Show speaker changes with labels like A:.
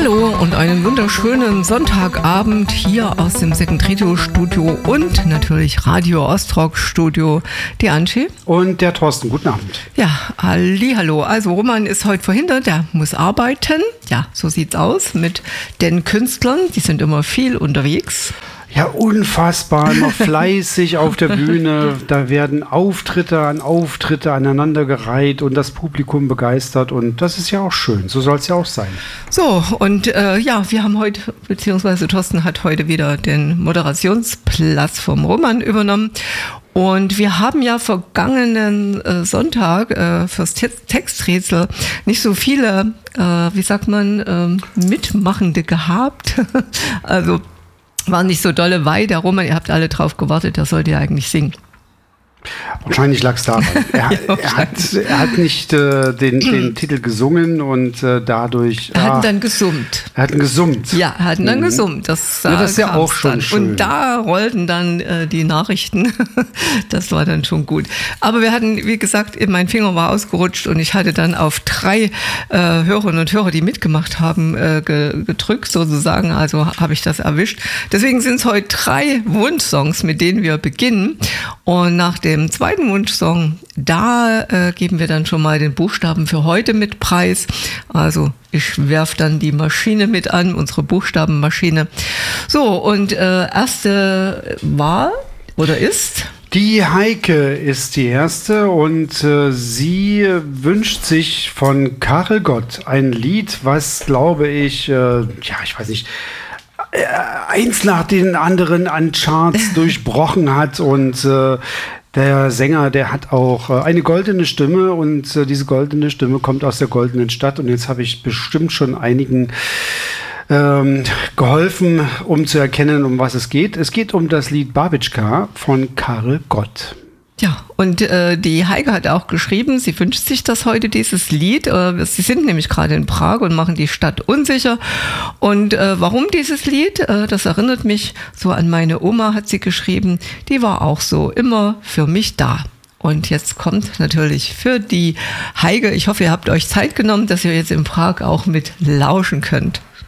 A: Hallo und einen wunderschönen Sonntagabend hier aus dem Second Radio Studio und natürlich Radio Ostrock Studio. Die Angie.
B: Und der Thorsten. Guten Abend.
A: Ja, hallo. Also Roman ist heute verhindert, der muss arbeiten. Ja, so sieht's aus mit den Künstlern. Die sind immer viel unterwegs.
B: Ja, unfassbar, noch fleißig auf der Bühne. Da werden Auftritte aneinandergereiht und das Publikum begeistert. Und das ist ja auch schön. So soll es ja auch sein.
A: So, und wir haben heute, beziehungsweise Thorsten hat heute wieder den Moderationsplatz vom Roman übernommen. Und wir haben ja vergangenen Sonntag fürs Texträtsel nicht so viele, Mitmachende gehabt. Also war nicht so dolle, weil der Roman, ihr habt alle drauf gewartet, der sollte ja eigentlich singen.
B: Wahrscheinlich lag es daran. Er hat nicht den Titel gesungen und dadurch...
A: Er hat dann gesummt.
B: Er hat gesummt.
A: Ja, er hat dann gesummt. Das
B: ist ja auch schon schön.
A: Und da rollten dann die Nachrichten. Das war dann schon gut. Aber wir hatten, wie gesagt, mein Finger war ausgerutscht und ich hatte dann auf 3 Hörerinnen und Hörer, die mitgemacht haben, gedrückt sozusagen. Also habe ich das erwischt. Deswegen sind es heute 3 Wunschsongs, mit denen wir beginnen. Und nach dem zweiten Wunschsong, da geben wir dann schon mal den Buchstaben für heute mit preis. Also ich werfe dann die Maschine mit an, unsere Buchstabenmaschine. So, und erste war oder ist?
B: Die Heike ist die erste und sie wünscht sich von Karel Gott ein Lied, was, glaube ich, ich weiß nicht, eins nach den anderen an Charts durchbrochen hat und der Sänger, der hat auch eine goldene Stimme und diese goldene Stimme kommt aus der goldenen Stadt und jetzt habe ich bestimmt schon einigen geholfen, um zu erkennen, um was es geht. Es geht um das Lied Babitschka von Karel Gott.
A: Ja, und die Heike hat auch geschrieben, sie wünscht sich das heute, dieses Lied. Sie sind nämlich gerade in Prag und machen die Stadt unsicher. Und warum dieses Lied? Das erinnert mich so an meine Oma, hat sie geschrieben. Die war auch so immer für mich da. Und jetzt kommt natürlich für die Heike, ich hoffe, ihr habt euch Zeit genommen, dass ihr jetzt in Prag auch mit lauschen könnt.